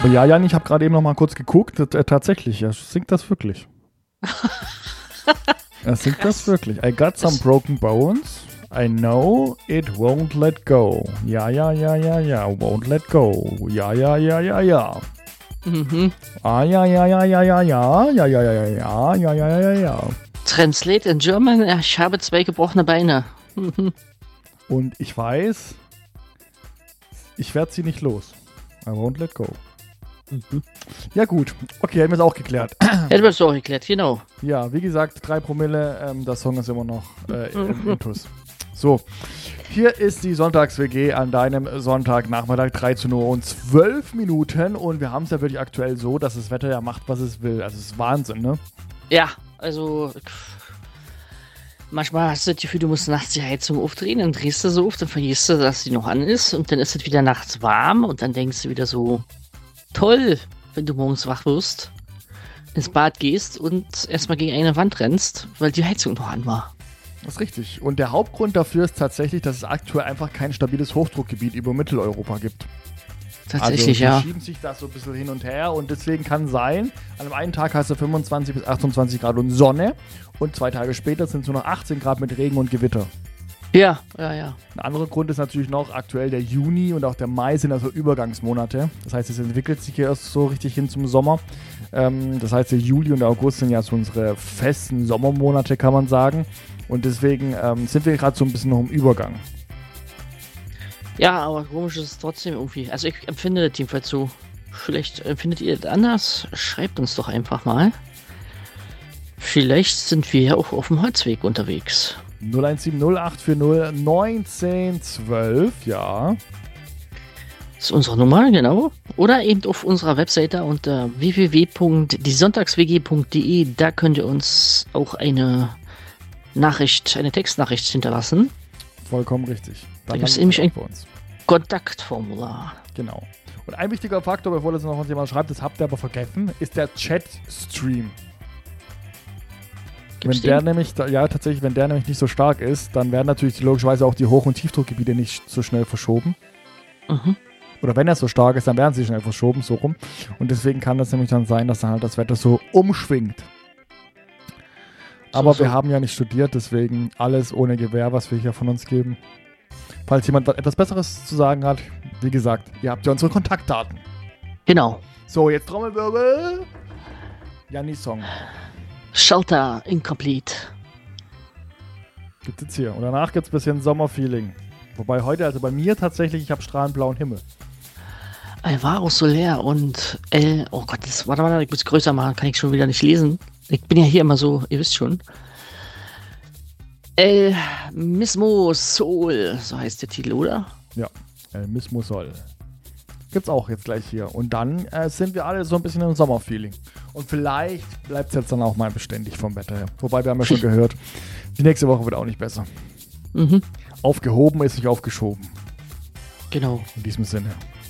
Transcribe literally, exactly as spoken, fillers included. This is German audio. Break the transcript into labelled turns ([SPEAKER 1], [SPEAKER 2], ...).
[SPEAKER 1] Aber ja, Jan, ich habe gerade eben noch mal kurz geguckt. Äh, tatsächlich, er singt das wirklich. Er singt
[SPEAKER 2] Krass.
[SPEAKER 1] das wirklich. I got some broken bones. I know it won't let go. Ja, ja, ja, ja, ja. Won't let go. Ja, ja, ja, ja, ja.
[SPEAKER 2] Mhm.
[SPEAKER 1] Ah, ja, ja, ja, ja, ja, ja. Ja, ja, ja, ja, ja. Ja, ja, ja, ja.
[SPEAKER 2] Translate in German, ich habe zwei gebrochene Beine. Mhm.
[SPEAKER 1] Und ich weiß, ich werde sie nicht los. I won't let go.
[SPEAKER 2] Mhm.
[SPEAKER 1] Ja gut, okay, hätten wir es auch geklärt.
[SPEAKER 2] Hätten wir es auch geklärt, genau.
[SPEAKER 1] Ja, wie gesagt, drei Promille, ähm, der Song ist immer noch äh, im Intus. So, hier ist die Sonntags-W G an deinem Sonntagnachmittag, dreizehn Uhr und zwölf Minuten und wir haben es ja wirklich aktuell so, dass das Wetter ja macht, was es will. Also es ist Wahnsinn, ne?
[SPEAKER 2] Ja, also manchmal hast du das Gefühl, du musst nachts die Heizung aufdrehen, dann drehst du so auf, dann vergisst du, dass sie noch an ist und dann ist es wieder nachts warm und dann denkst du wieder so, toll, wenn du morgens wach wirst, ins Bad gehst und erstmal gegen eine Wand rennst, weil die Heizung noch an war.
[SPEAKER 1] Das ist richtig. Und der Hauptgrund dafür ist tatsächlich, dass es aktuell einfach kein stabiles Hochdruckgebiet über Mitteleuropa gibt.
[SPEAKER 2] Tatsächlich,
[SPEAKER 1] also,
[SPEAKER 2] ja.
[SPEAKER 1] die schieben sich das so ein bisschen hin und her und deswegen kann sein, an einem einen Tag hast du fünfundzwanzig bis achtundzwanzig Grad und Sonne und zwei Tage später sind es nur noch achtzehn Grad mit Regen und Gewitter.
[SPEAKER 2] Ja, ja, ja.
[SPEAKER 1] Ein anderer Grund ist natürlich noch aktuell der Juni und auch der Mai sind also Übergangsmonate. Das heißt, es entwickelt sich hier erst so richtig hin zum Sommer. Ähm, das heißt, der Juli und der August sind ja so unsere festen Sommermonate, kann man sagen. Und deswegen ähm, sind wir gerade so ein bisschen noch im Übergang.
[SPEAKER 2] Ja, aber komisch ist es trotzdem irgendwie. Also ich empfinde das jedenfalls so. Vielleicht empfindet ihr das anders? Schreibt uns doch einfach mal. Vielleicht sind wir ja auch auf dem Holzweg unterwegs.
[SPEAKER 1] null eins sieben null acht vier null neun eins zwölf, ja.
[SPEAKER 2] Das ist unsere Nummer, genau. Oder eben auf unserer Webseite unter w w w punkt die sonntags w g punkt d e. Da könnt ihr uns auch eine Nachricht, eine Textnachricht hinterlassen.
[SPEAKER 1] Vollkommen richtig.
[SPEAKER 2] Da gibt es
[SPEAKER 1] landet
[SPEAKER 2] nämlich
[SPEAKER 1] ihr
[SPEAKER 2] ein
[SPEAKER 1] auch bei uns.
[SPEAKER 2] Kontaktformular.
[SPEAKER 1] Genau. Und ein wichtiger Faktor, bevor das noch uns jemand schreibt, das habt ihr aber vergessen, ist der Chat-Stream.
[SPEAKER 2] Gibt's
[SPEAKER 1] Wenn der
[SPEAKER 2] den?
[SPEAKER 1] nämlich, ja tatsächlich, wenn der nämlich nicht so stark ist, dann werden natürlich logischerweise auch die Hoch- und Tiefdruckgebiete nicht so schnell verschoben.
[SPEAKER 2] Mhm.
[SPEAKER 1] Oder wenn er so stark ist, dann werden sie schnell verschoben, so rum. Und deswegen kann das nämlich dann sein, dass dann halt das Wetter so umschwingt. Aber
[SPEAKER 2] So, so.
[SPEAKER 1] wir haben ja nicht studiert, deswegen alles ohne Gewähr, was wir hier von uns geben. Falls jemand was- etwas Besseres zu sagen hat, wie gesagt, ihr habt ja unsere Kontaktdaten.
[SPEAKER 2] Genau.
[SPEAKER 1] So, jetzt Trommelwirbel. Janni Song.
[SPEAKER 2] Shelter incomplete.
[SPEAKER 1] Gibt's jetzt hier. Und danach gibt's ein bisschen Sommerfeeling. Wobei heute, also bei mir tatsächlich, ich habe strahlend blauen Himmel.
[SPEAKER 2] Alvaro Soler und El. Oh Gott, das, warte mal, ich muss größer machen, kann ich schon wieder nicht lesen. Ich bin ja hier immer so, ihr wisst schon. El Mismo Sol, so heißt der Titel, oder?
[SPEAKER 1] Ja, El Mismo Sol. Gibt's auch jetzt gleich hier. Und dann äh, sind wir alle so ein bisschen im Sommerfeeling. Und vielleicht bleibt es jetzt dann auch mal beständig vom Wetter her. Wobei, wir haben ja schon gehört, die nächste Woche wird auch nicht besser.
[SPEAKER 2] Mhm,
[SPEAKER 1] Aufgehoben ist nicht aufgeschoben.
[SPEAKER 2] genau.
[SPEAKER 1] In diesem Sinne.